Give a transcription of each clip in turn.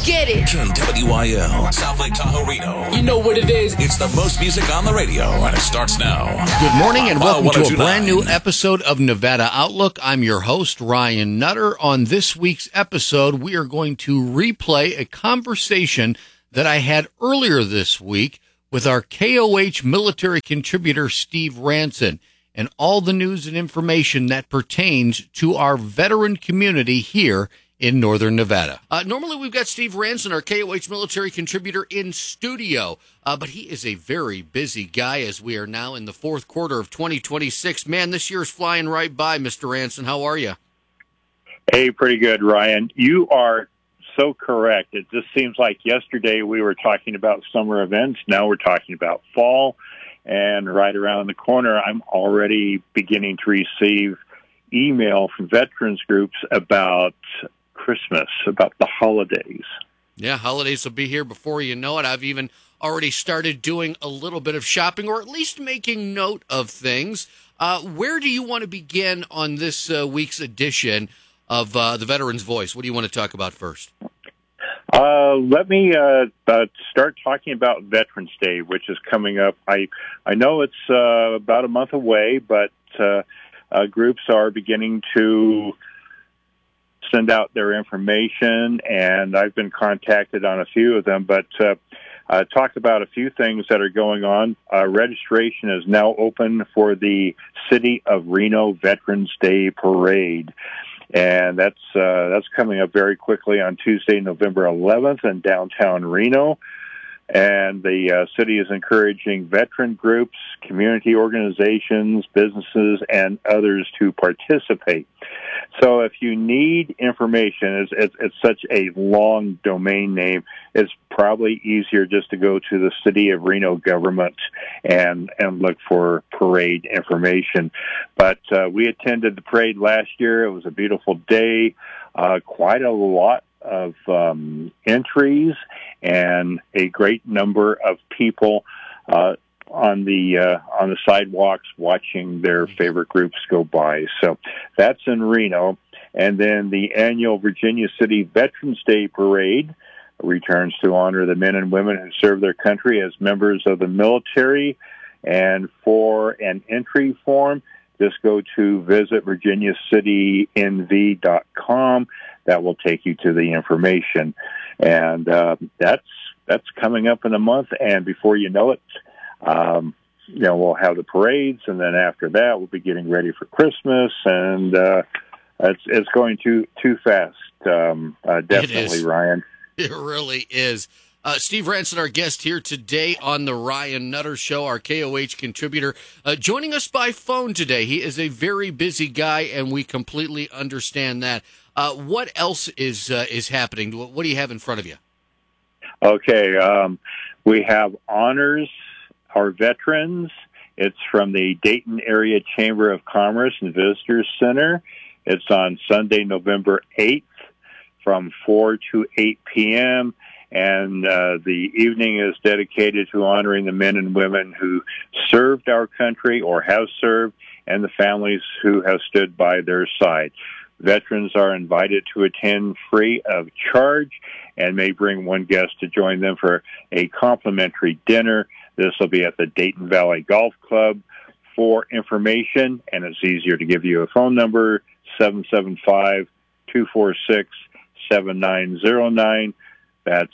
Get it. KWIL, South Lake Tahoe, Reno. You know what it is. It's the most music on the radio, and it starts now. Good morning and welcome to a 1029. brand new episode of Nevada Outlook. I'm your host, Ryan Nutter. On this week's episode, we are going to replay a conversation that I had earlier this week with our KOH military contributor, Steve Ranson, and all the news and information that pertains to our veteran community here in Northern Nevada. Normally we've got Steve Ranson, our KOH military contributor, in studio, but he is a very busy guy as we are now in the fourth quarter of 2026. Man, this year's flying right by, Mr. Ranson. How are you? Hey, pretty good, Ryan. You are so correct. It just seems like yesterday we were talking about summer events. Now we're talking about fall. And right around the corner, I'm already beginning to receive email from veterans groups about Christmas, about the holidays. Yeah, holidays will be here before you know it. I've even already started doing a little bit of shopping, or at least making note of things. Where do you want to begin on this week's edition of the Veterans Voice? What do you want to talk about first? Let me start talking about Veterans Day, which is coming up. I know it's about a month away, but groups are beginning to send out their information, and I've been contacted on a few of them, but talk about a few things that are going on. Registration is now open for the City of Reno Veterans Day Parade. And that's coming up very quickly on Tuesday, November 11th in downtown Reno. And the city is encouraging veteran groups, community organizations, businesses, and others to participate. So if you need information, it's such a long domain name, it's probably easier just to go to the City of Reno government and look for parade information. But we attended the parade last year. It was a beautiful day, quite a lot of entries, and a great number of people on the sidewalks watching their favorite groups go by. So that's in Reno. And then the annual Virginia City Veterans Day Parade returns to honor the men and women who serve their country as members of the military. And for an entry form, just go to visit virginiacitynv.com. That will take you to the information. And that's coming up in a month. And before you know it, we'll have the parades. And then after that, we'll be getting ready for Christmas. And it's going too fast, definitely, Ryan. It really is. Steve Ranson, our guest here today on the Ryan Nutter Show, our KOH contributor, joining us by phone today. He is a very busy guy, and we completely understand that. What else is happening? What do you have in front of you? Okay, we have Honors Our Veterans. It's from the Dayton Area Chamber of Commerce and Visitors Center. It's on Sunday, November 8th from 4 to 8 p.m., and the evening is dedicated to honoring the men and women who served our country or have served, and the families who have stood by their side. Veterans are invited to attend free of charge and may bring one guest to join them for a complimentary dinner. This will be at the Dayton Valley Golf Club. For information, and it's easier to give you a phone number, 775-246-7909. That's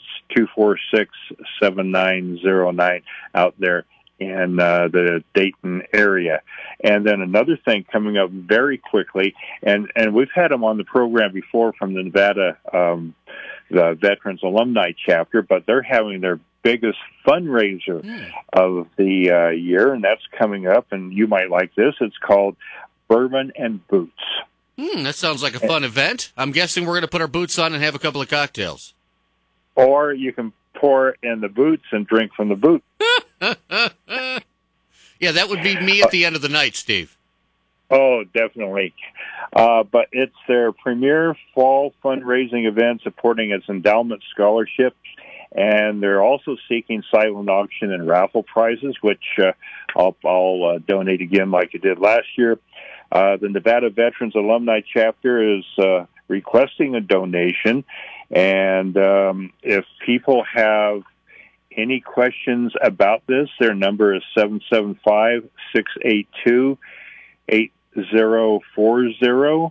246-7909 out there in the Dayton area. And then another thing coming up very quickly, and we've had them on the program before from the Nevada the Veterans Alumni Chapter, but they're having their biggest fundraiser of the year, and that's coming up, and you might like this. It's called Bourbon and Boots. That sounds like a fun event. I'm guessing we're going to put our boots on and have a couple of cocktails. Or you can pour in the boots and drink from the boot. Yeah, that would be me at the end of the night, Steve. Oh, definitely. But it's their premier fall fundraising event supporting its endowment scholarship. And they're also seeking silent auction and raffle prizes, which I'll donate again like I did last year. The Nevada Veterans Alumni Chapter is requesting a donation, And if people have any questions about this, their number is 775-682-8040,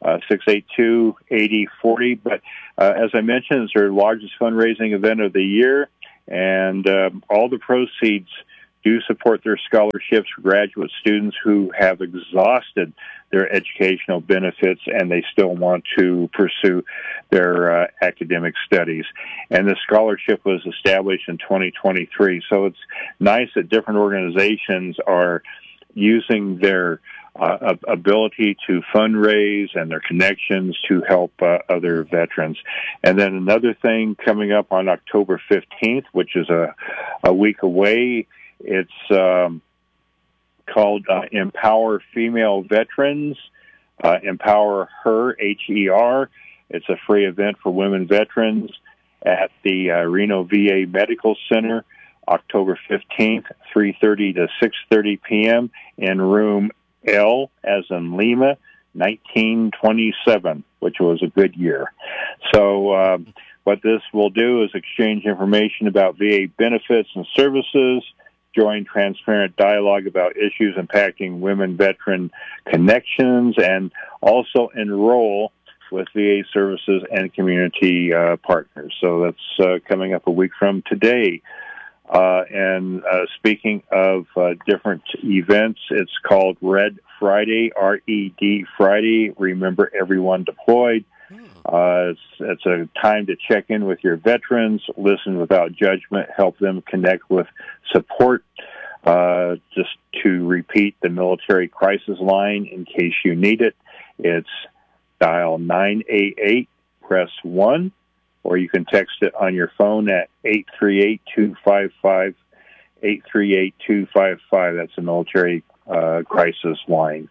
682-8040. But as I mentioned, it's their largest fundraising event of the year, and all the proceeds do support their scholarships for graduate students who have exhausted their educational benefits and they still want to pursue their academic studies. And the scholarship was established in 2023. So it's nice that different organizations are using their ability to fundraise and their connections to help other veterans. And then another thing coming up on October 15th, which is a week away, it's called Empower Female Veterans, Empower Her, HER. It's a free event for women veterans at the Reno VA Medical Center, October 15th, 3:30 to 6:30 p.m. in room L, as in Lima, 1927, which was a good year. So what this will do is exchange information about VA benefits and services, join transparent dialogue about issues impacting women veteran connections, and also enroll with VA services and community partners. So that's coming up a week from today. And speaking of different events, it's called Red Friday, RED Friday, Remember Everyone Deployed. It's a time to check in with your veterans, listen without judgment, help them connect with support. Just to repeat the military crisis line in case you need it, it's dial 988, press 1, or you can text it on your phone at 838-255, 838-255. That's a military crisis line.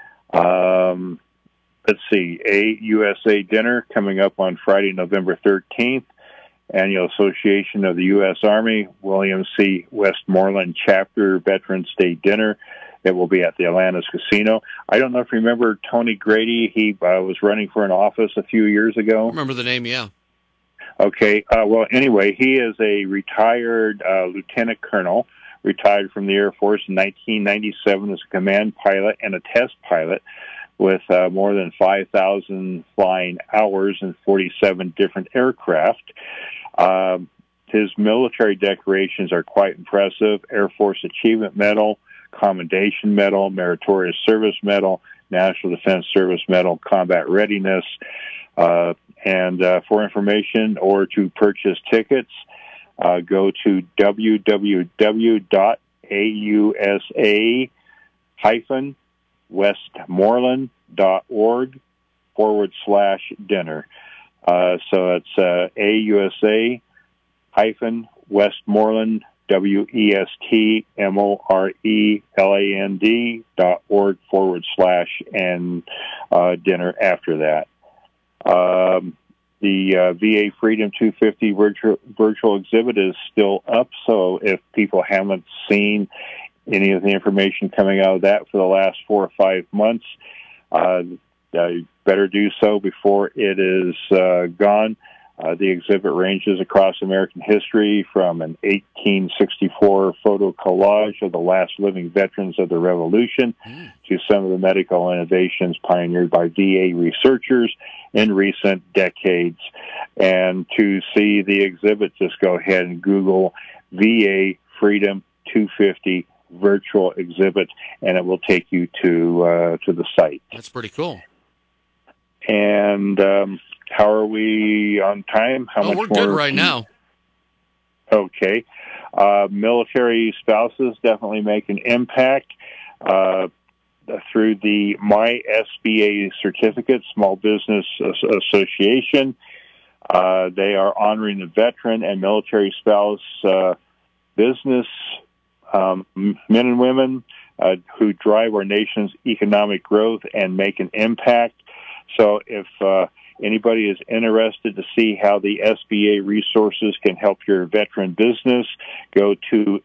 Let's see, AUSA dinner coming up on Friday, November 13th. Annual Association of the U.S. Army, William C. Westmoreland Chapter Veterans Day Dinner. It will be at the Atlantis Casino. I don't know if you remember Tony Grady. He was running for an office a few years ago. I remember the name, yeah. Okay. Well, anyway, he is a retired lieutenant colonel, retired from the Air Force in 1997 as a command pilot and a test pilot with more than 5,000 flying hours and 47 different aircraft. His military decorations are quite impressive: Air Force Achievement Medal, Commendation Medal, Meritorious Service Medal, National Defense Service Medal, Combat Readiness. And for information or to purchase tickets, go to www.ausa-westmoreland.org/dinner. So it's AUSA-Westmoreland, WESTMORELAND.org/and dinner after that. The VA Freedom 250 virtual exhibit is still up, so if people haven't seen any of the information coming out of that for the last 4 or 5 months, better do so before it is gone. The exhibit ranges across American history from an 1864 photo collage of the last living veterans of the Revolution to some of the medical innovations pioneered by VA researchers in recent decades. And to see the exhibit, just go ahead and Google VA Freedom 250 virtual exhibit, and it will take you to the site. That's pretty cool. And how are we on time? How much we're more? good right now. Okay. Military spouses definitely make an impact through the My SBA certificate, Small Business Association. They are honoring the veteran and military spouse business men and women who drive our nation's economic growth and make an impact. So if anybody is interested to see how the SBA resources can help your veteran business, go to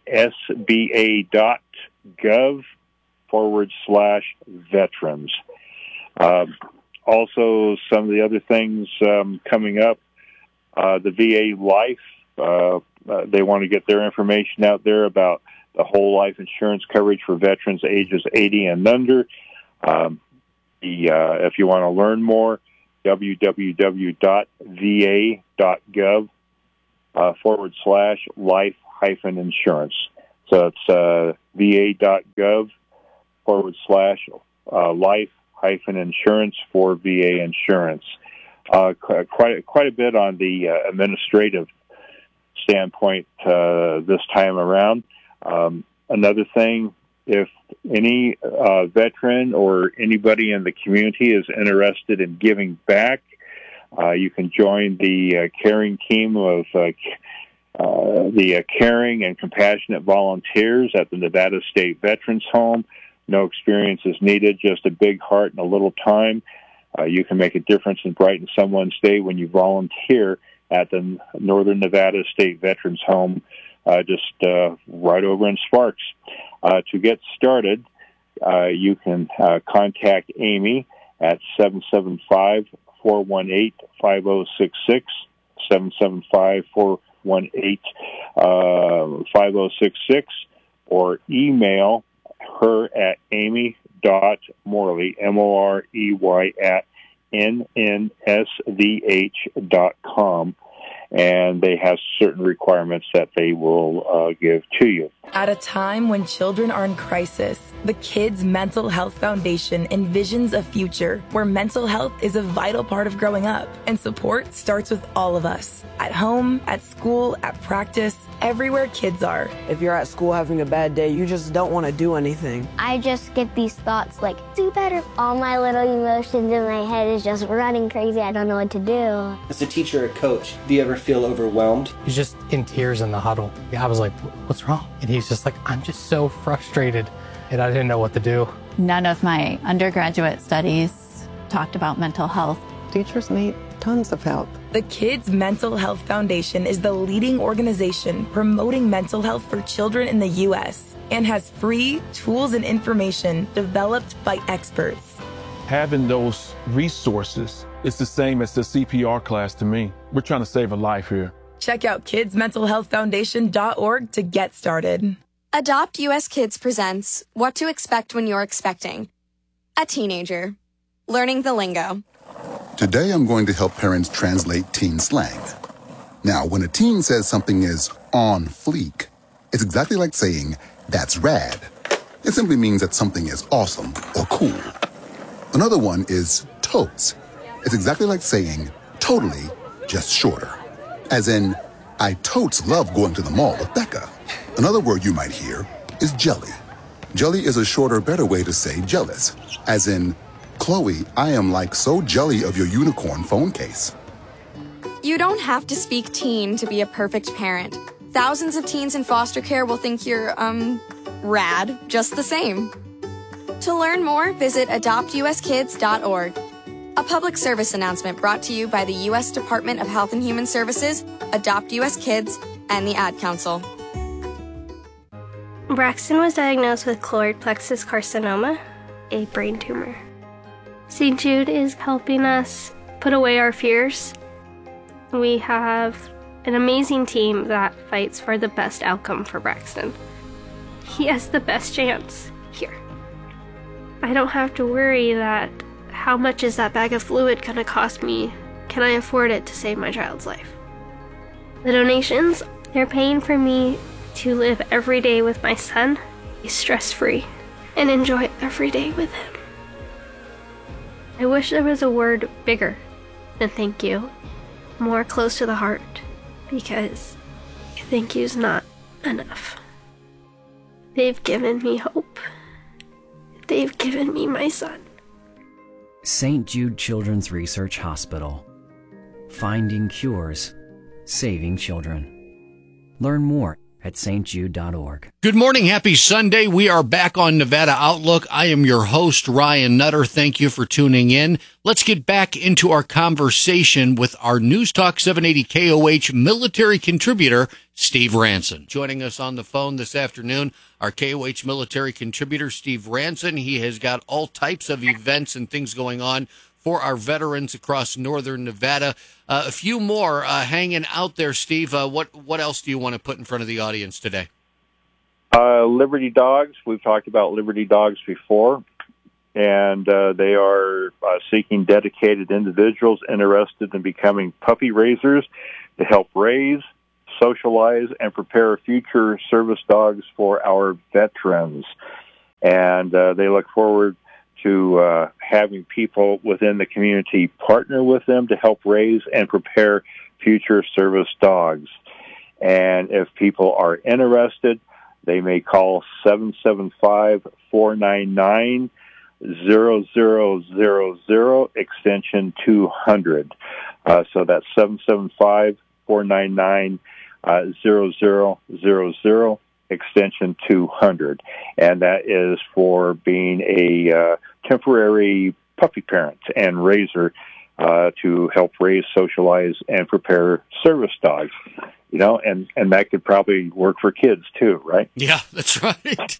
sba.gov/veterans. Also, some of the other things coming up, the VA Life, they want to get their information out there about the whole life insurance coverage for veterans ages 80 and under. If you want to learn more, www.va.gov/life-insurance. So it's va.gov/life-insurance for VA insurance. Quite a bit on the administrative standpoint this time around. Another thing, if any veteran or anybody in the community is interested in giving back, you can join the caring team of the caring and compassionate volunteers at the Nevada State Veterans Home. No experience is needed, just a big heart and a little time. You can make a difference and brighten someone's day when you volunteer at the Northern Nevada State Veterans Home, just right over in Sparks. To get started, you can contact Amy at 775-418-5066, 775-418-5066, or email her at amy.morley, M-O-R-E-Y, at nnsvh.com. And they have certain requirements that they will give to you. At a time when children are in crisis, the Kids Mental Health Foundation envisions a future where mental health is a vital part of growing up, and support starts with all of us. At home, at school, at practice, everywhere kids are. If you're at school having a bad day, you just don't want to do anything. I just get these thoughts like, do better. All my little emotions in my head is just running crazy. I don't know what to do. As a teacher or coach, do you ever feel overwhelmed? He's just in tears in the huddle. I was like, what's wrong? And he's just like, I'm just so frustrated, and I didn't know what to do. None of my undergraduate studies talked about mental health. Teachers need tons of help. The Kids Mental Health Foundation is the leading organization promoting mental health for children in the U.S. and has free tools and information developed by experts. Having those resources is the same as the CPR class to me. We're trying to save a life here. Check out kidsmentalhealthfoundation.org to get started. Adopt US Kids presents What to Expect When You're Expecting. A teenager. Learning the lingo. Today I'm going to help parents translate teen slang. Now, when a teen says something is on fleek, it's exactly like saying, that's rad. It simply means that something is awesome or cool. Another one is totes. It's exactly like saying, totally, just shorter. As in, I totes love going to the mall with Becca. Another word you might hear is jelly. Jelly is a shorter, better way to say jealous. As in, Chloe, I am like so jelly of your unicorn phone case. You don't have to speak teen to be a perfect parent. Thousands of teens in foster care will think you're, rad, just the same. To learn more, visit adoptuskids.org. A public service announcement brought to you by the U.S. Department of Health and Human Services, Adopt U.S. Kids, and the Ad Council. Braxton was diagnosed with choroid plexus carcinoma, a brain tumor. St. Jude is helping us put away our fears. We have an amazing team that fights for the best outcome for Braxton. He has the best chance here. I don't have to worry that how much is that bag of fluid going to cost me? Can I afford it to save my child's life? The donations, they're paying for me to live every day with my son, stress-free, and enjoy every day with him. I wish there was a word bigger than thank you, more close to the heart, because thank you's not enough. They've given me hope. They've given me my son. St. Jude Children's Research Hospital. Finding cures, saving children. Learn more at stjude.org. Good morning. Happy Sunday. We are back on Nevada Outlook. I am your host, Ryan Nutter. Thank you for tuning in. Let's get back into our conversation with our News Talk 780 KOH military contributor, Steve Ranson. Joining us on the phone this afternoon, our KOH military contributor, Steve Ranson. He has got all types of events and things going on for our veterans across northern Nevada. A few more hanging out there, Steve. What else do you want to put in front of the audience today? Liberty Dogs. We've talked about Liberty Dogs before, and they are seeking dedicated individuals interested in becoming puppy raisers to help raise, socialize, and prepare future service dogs for our veterans. And they look forward to having people within the community partner with them to help raise and prepare future service dogs. And if people are interested, they may call 775-499-0000, extension 200. So that's 775-499-0000, extension 200. And that is for being a temporary puppy parent and raiser to help raise, socialize, and prepare service dogs. You know, and that could probably work for kids too, right? Yeah, that's right.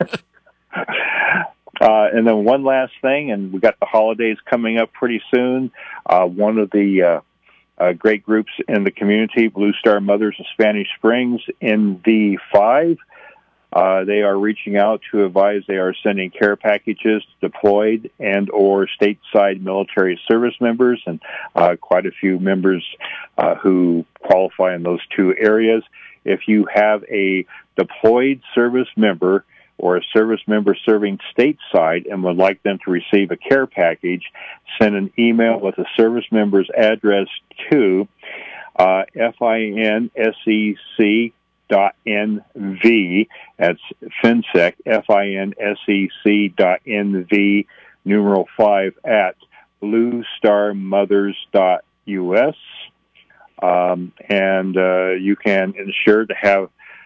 And then one last thing, and we got the holidays coming up pretty soon. One of the great groups in the community, Blue Star Mothers of Spanish Springs, NV5, they are reaching out to advise they are sending care packages to deployed and or stateside military service members, and quite a few members who qualify in those two areas. If you have a deployed service member or a service member serving stateside and would like them to receive a care package, send an email with a service member's address to FINSEC.NV, that's FinSec, FINSEC.NV, numeral 5 at bluestarmothers.us. And you can ensure to have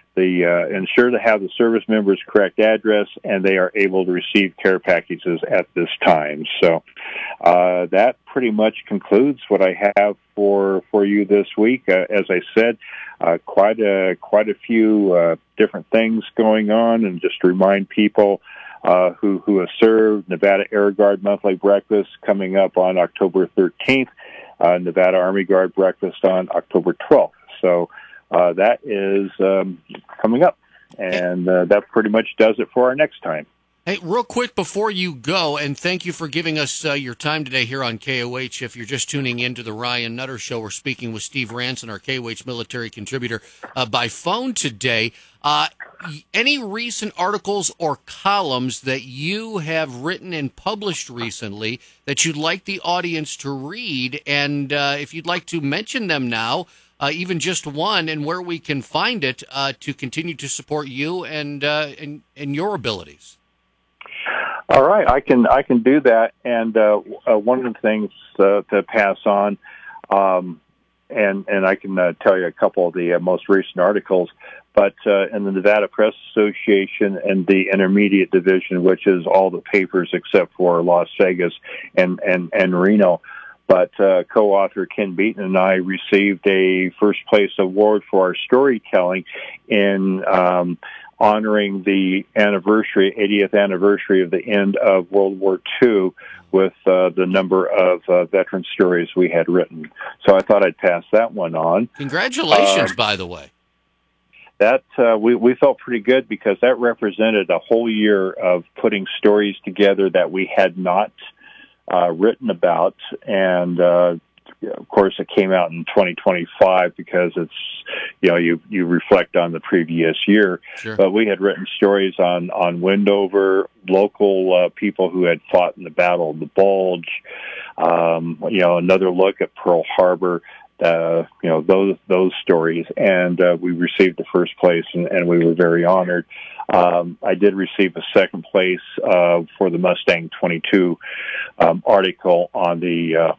the service member's correct address, and they are able to receive care packages at this time. So that pretty much concludes what I have for you this week. As I said, quite a few different things going on, and just to remind people who have served, Nevada Air Guard Monthly Breakfast coming up on October 13th, Nevada Army Guard Breakfast on October 12th. So that is coming up, and that pretty much does it for our next time. Hey, real quick before you go, and thank you for giving us your time today here on KOH. If you're just tuning in to the Ryan Nutter Show, we're speaking with Steve Ranson, our KOH military contributor, by phone today. Any recent articles or columns that you have written and published recently that you'd like the audience to read, and if you'd like to mention them now, even just one, and where we can find it to continue to support you and your abilities. All right, I can do that. And one of the things to pass on, and I can tell you a couple of the most recent articles, but in the Nevada Press Association and the Intermediate Division, which is all the papers except for Las Vegas and Reno. But co-author Ken Beaton and I received a first-place award for our storytelling in honoring the 80th anniversary of the end of World War II with the number of veteran stories we had written. So I thought I'd pass that one on. Congratulations, by the way. That we felt pretty good because that represented a whole year of putting stories together that we had not written about, and of course it came out in 2025 because it's you reflect on the previous year. Sure. But we had written stories on Wendover, local people who had fought in the Battle of the Bulge, another look at Pearl Harbor, those stories, and we received the first place, and we were very honored. I did receive a second place for the Mustang 22 article on the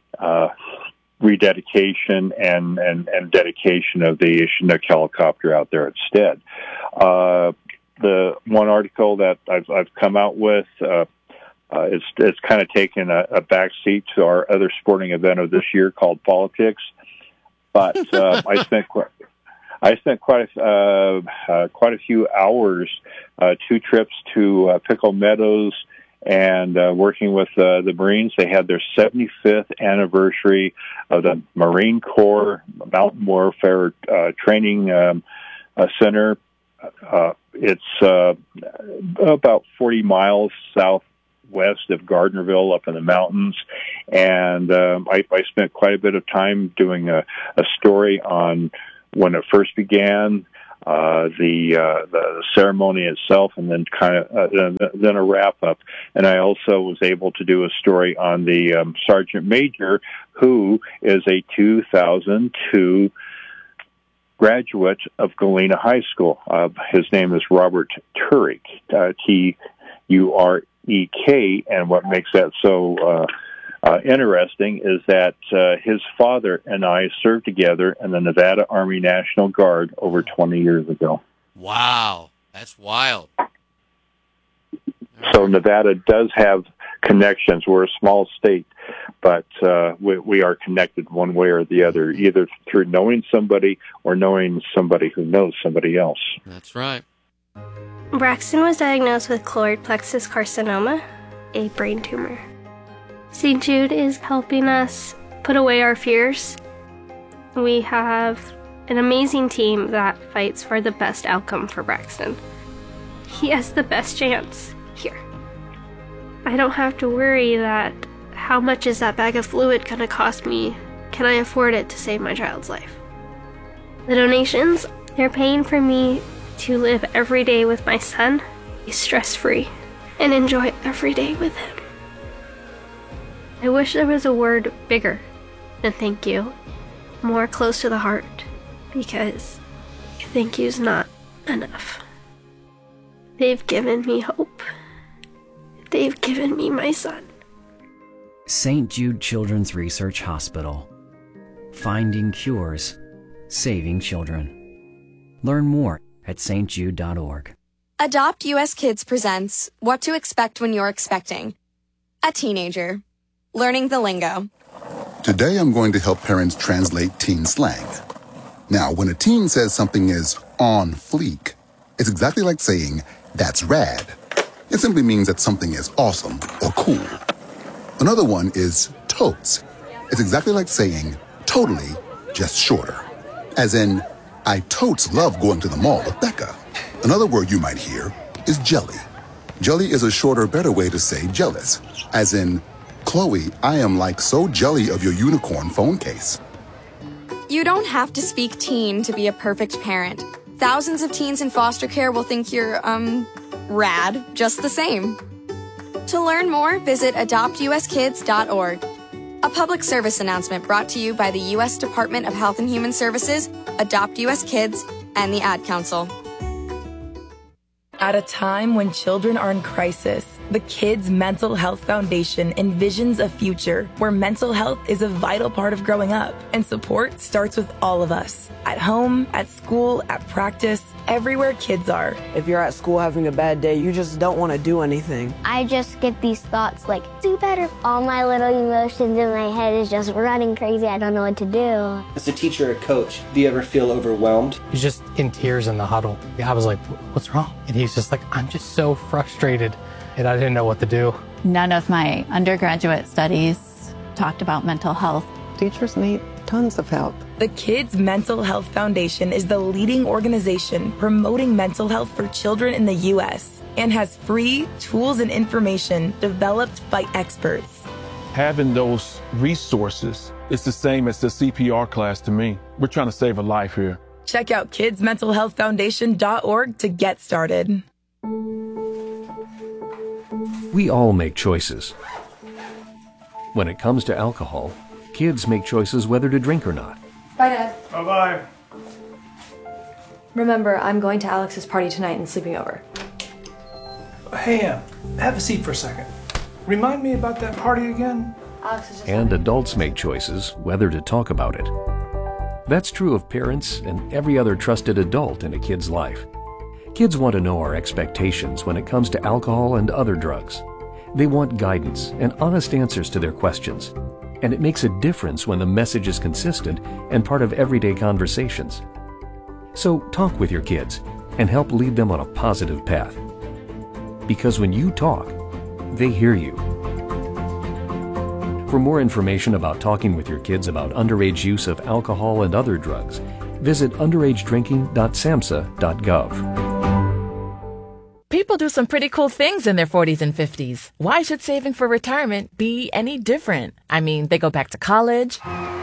rededication and dedication of the Chinook helicopter out there at Stead. The one article that I've come out with, it's kind of taken a back seat to our other sporting event of this year called Politics, but I spent quite a few hours, 2 trips to Pickle Meadows and working with the Marines. They had their 75th anniversary of the Marine Corps Mountain Warfare Training Center. It's about 40 miles southwest of Gardnerville up in the mountains. And I spent quite a bit of time doing a story on when it first began, the ceremony itself, and then then a wrap up. And I also was able to do a story on the Sergeant Major, who is a 2002 graduate of Galena High School. His name is Robert Turek, Turek, and what makes that so interesting is that his father and I served together in the Nevada Army National Guard over 20 years ago. Wow, that's wild. So Nevada does have connections. We're a small state, but we are connected one way or the other, either through knowing somebody or knowing somebody who knows somebody else. That's right. Braxton was diagnosed with choroid plexus carcinoma, a brain tumor. St. Jude is helping us put away our fears. We have an amazing team that fights for the best outcome for Braxton. He has the best chance here. I don't have to worry that how much is that bag of fluid going to cost me? Can I afford it to save my child's life? The donations, they're paying for me to live every day with my son, be stress-free, and enjoy every day with him. I wish there was a word bigger than thank you, more close to the heart, because thank you's not enough. They've given me hope. They've given me my son. St. Jude Children's Research Hospital. Finding cures, saving children. Learn more at stjude.org. Adopt US Kids presents What to Expect When You're Expecting. A teenager. Learning the lingo. Today I'm going to help parents translate teen slang. Now, when a teen says something is on fleek, it's exactly like saying, that's rad. It simply means that something is awesome or cool. Another one is totes. It's exactly like saying totally, just shorter. As in, I totes love going to the mall with Becca. Another word you might hear is jelly. Jelly is a shorter, better way to say jealous. As in, Chloe, I am like so jelly of your unicorn phone case. You don't have to speak teen to be a perfect parent. Thousands of teens in foster care will think you're, rad just the same. To learn more, visit adoptuskids.org. A public service announcement brought to you by the U.S. Department of Health and Human Services, Adopt U.S. Kids, and the Ad Council. At a time when children are in crisis, the Kids Mental Health Foundation envisions a future where mental health is a vital part of growing up, and support starts with all of us. At home, at school, at practice, everywhere kids are. If you're at school having a bad day, you just don't want to do anything. I just get these thoughts like, do better. All my little emotions in my head is just running crazy. I don't know what to do. As a teacher or coach, do you ever feel overwhelmed? He's just in tears in the huddle. I was like, what's wrong? And he's just like, I'm just so frustrated. And I didn't know what to do. None of my undergraduate studies talked about mental health. Teachers need tons of help. The Kids Mental Health Foundation is the leading organization promoting mental health for children in the U.S. and has free tools and information developed by experts. Having those resources is the same as the CPR class to me. We're trying to save a life here. Check out kidsmentalhealthfoundation.org to get started. We all make choices. When it comes to alcohol, kids make choices whether to drink or not. Bye, Dad. Bye-bye. Remember, I'm going to Alex's party tonight and sleeping over. Hey, have a seat for a second. Remind me about that party again? Alex is just... And adults make choices whether to talk about it. That's true of parents and every other trusted adult in a kid's life. Kids want to know our expectations when it comes to alcohol and other drugs. They want guidance and honest answers to their questions. And it makes a difference when the message is consistent and part of everyday conversations. So talk with your kids and help lead them on a positive path. Because when you talk, They hear you. For more information about talking with your kids about underage use of alcohol and other drugs, visit underagedrinking.samhsa.gov. People do some pretty cool things in their 40s and 50s. Why should saving for retirement be any different? I mean, they go back to college,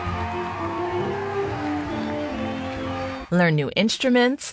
learn new instruments,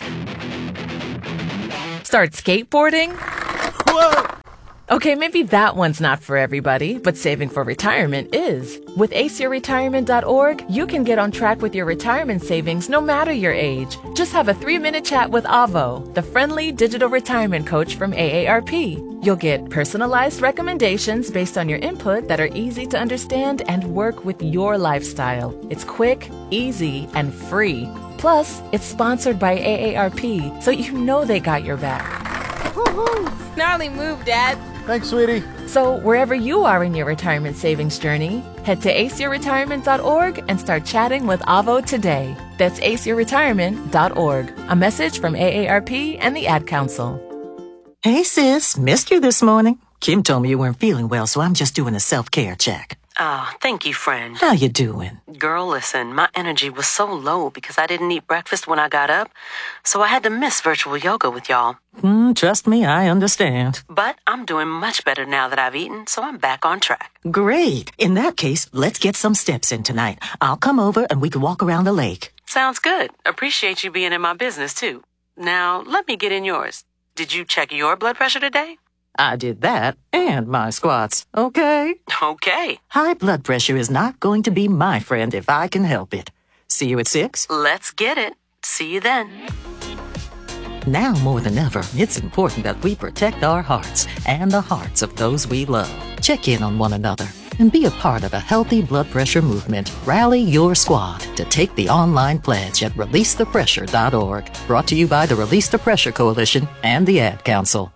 start skateboarding. Whoa! Okay, maybe that one's not for everybody, but saving for retirement is. With aceyourretirement.org, you can get on track with your retirement savings no matter your age. Just have a 3-minute chat with Avo, the friendly digital retirement coach from AARP. You'll get personalized recommendations based on your input that are easy to understand and work with your lifestyle. It's quick, easy, and free. Plus, it's sponsored by AARP, so you know they got your back. Gnarly move, Dad. Thanks, sweetie. So wherever you are in your retirement savings journey, head to aceyourretirement.org and start chatting with Avo today. That's aceyourretirement.org. A message from AARP and the Ad Council. Hey, sis. Missed you this morning. Kim told me you weren't feeling well, so I'm just doing a self-care check. Oh, thank you, friend. How you doing? Girl, listen, my energy was so low because I didn't eat breakfast when I got up, so I had to miss virtual yoga with y'all. Trust me, I understand. But I'm doing much better now that I've eaten, so I'm back on track. Great. In that case, let's get some steps in tonight. I'll come over and we can walk around the lake. Sounds good. Appreciate you being in my business, too. Now, let me get in yours. Did you check your blood pressure today? I did that and my squats, okay? Okay. High blood pressure is not going to be my friend if I can help it. See you at 6? Let's get it. See you then. Now more than ever, it's important that we protect our hearts and the hearts of those we love. Check in on one another and be a part of a healthy blood pressure movement. Rally your squad to take the online pledge at releasethepressure.org. Brought to you by the Release the Pressure Coalition and the Ad Council.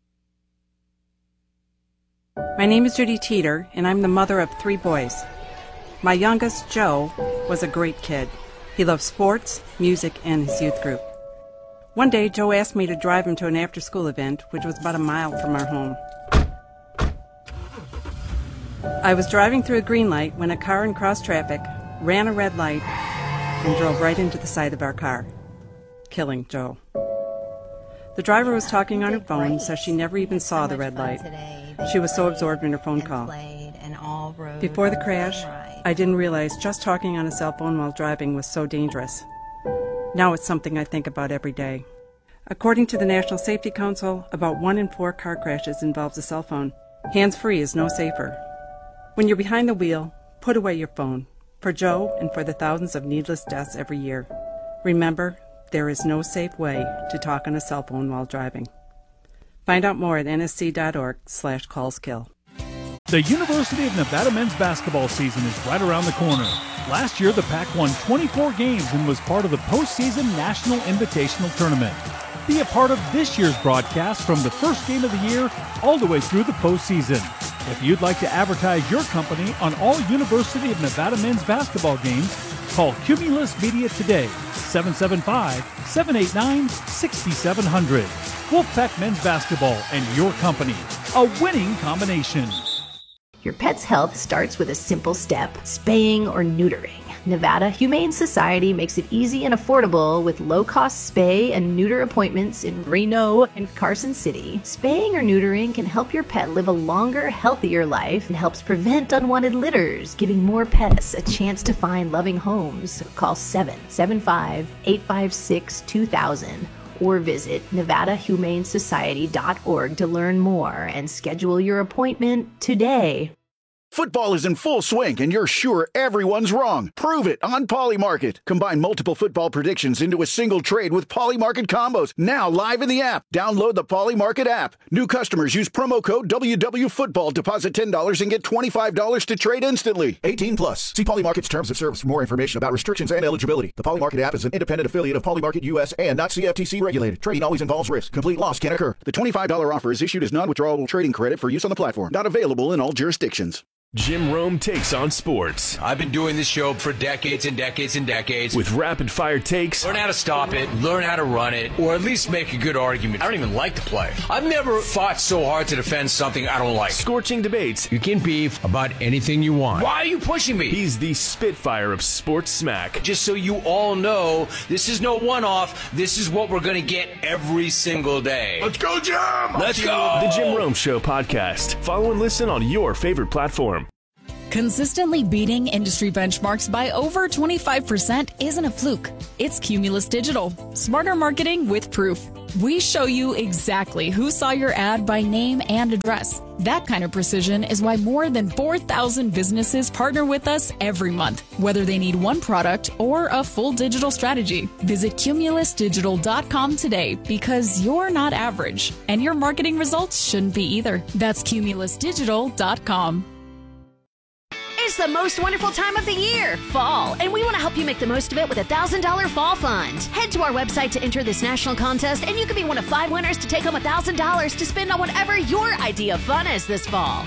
My name is Judy Teeter, and I'm the mother of 3 boys. My youngest, Joe, was a great kid. He loved sports, music, and his youth group. One day, Joe asked me to drive him to an after-school event, which was about a mile from our home. I was driving through a green light when a car in cross traffic ran a red light and drove right into the side of our car, killing Joe. The driver was talking on her phone, so she never even saw the red light. She was so absorbed in her phone call. Before the crash, I didn't realize just talking on a cell phone while driving was so dangerous. Now it's something I think about every day. According to the National Safety Council, about 1 in 4 car crashes involves a cell phone. Hands-free is no safer. When you're behind the wheel, put away your phone. For Joe and for the thousands of needless deaths every year. Remember, there is no safe way to talk on a cell phone while driving. Find out more at nsc.org/callskill. The University of Nevada men's basketball season is right around the corner. Last year, the Pac won 24 games and was part of the postseason National Invitational Tournament. Be a part of this year's broadcast from the first game of the year all the way through the postseason. If you'd like to advertise your company on all University of Nevada men's basketball games, call Cumulus Media today, 775-789-6700. Wolfpack Men's Basketball and your company, a winning combination. Your pet's health starts with a simple step, spaying or neutering. Nevada Humane Society makes it easy and affordable with low-cost spay and neuter appointments in Reno and Carson City. Spaying or neutering can help your pet live a longer, healthier life and helps prevent unwanted litters, giving more pets a chance to find loving homes. Call 775-856-2000 or visit NevadaHumaneSociety.org to learn more and schedule your appointment today. Football is in full swing, and you're sure everyone's wrong. Prove it on Polymarket. Combine multiple football predictions into a single trade with Polymarket combos. Now live in the app. Download the Polymarket app. New customers use promo code WWFootball. Deposit $10 and get $25 to trade instantly. 18 plus. See Polymarket's terms of service for more information about restrictions and eligibility. The Polymarket app is an independent affiliate of Polymarket US and not CFTC regulated. Trading always involves risk. Complete loss can occur. The $25 offer is issued as non-withdrawable trading credit for use on the platform. Not available in all jurisdictions. Jim Rome Takes on Sports. I've been doing this show for decades and decades and decades. With rapid-fire takes. Learn how to stop it, learn how to run it, or at least make a good argument. I don't even like the play. I've never fought so hard to defend something I don't like. Scorching debates. You can beef about anything you want. Why are you pushing me? He's the Spitfire of sports smack. Just so you all know, this is no one-off. This is what we're going to get every single day. Let's go, Jim! Let's go! The Jim Rome Show podcast. Follow and listen on your favorite platform. Consistently beating industry benchmarks by over 25% isn't a fluke. It's Cumulus Digital. Smarter marketing with proof. We show you exactly who saw your ad by name and address. That kind of precision is why more than 4,000 businesses partner with us every month, whether they need one product or a full digital strategy. Visit cumulusdigital.com today because you're not average, and your marketing results shouldn't be either. That's cumulusdigital.com. It's the most wonderful time of the year, fall, and we want to help you make the most of it with a $1,000 fall fund. Head to our website to enter this national contest, and you can be one of 5 winners to take home $1,000 to spend on whatever your idea of fun is this fall.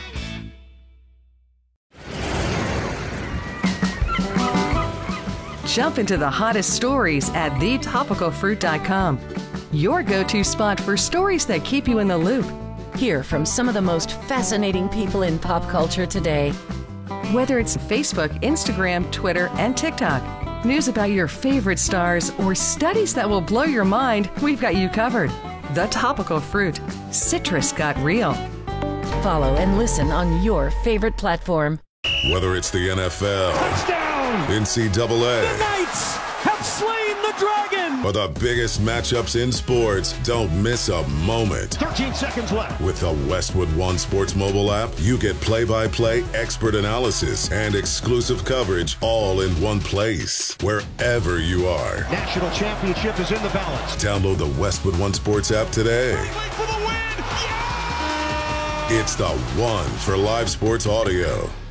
Jump into the hottest stories at thetopicalfruit.com. Your go-to spot for stories that keep you in the loop. Hear from some of the most fascinating people in pop culture today. Whether it's Facebook, Instagram, Twitter, and TikTok, news about your favorite stars, or studies that will blow your mind, we've got you covered. The Topical Fruit. Citrus got real. Follow and listen on your favorite platform. Whether it's the NFL, touchdown, NCAA, the Knights have slain the dragon, or the biggest matchups in sports, don't miss a moment. 13 seconds left. With the Westwood One Sports mobile app, you get play-by-play expert analysis and exclusive coverage all in one place, wherever you are. National championship is in the balance. Download the Westwood One Sports app today. For the win! Yeah! It's the one for live sports audio.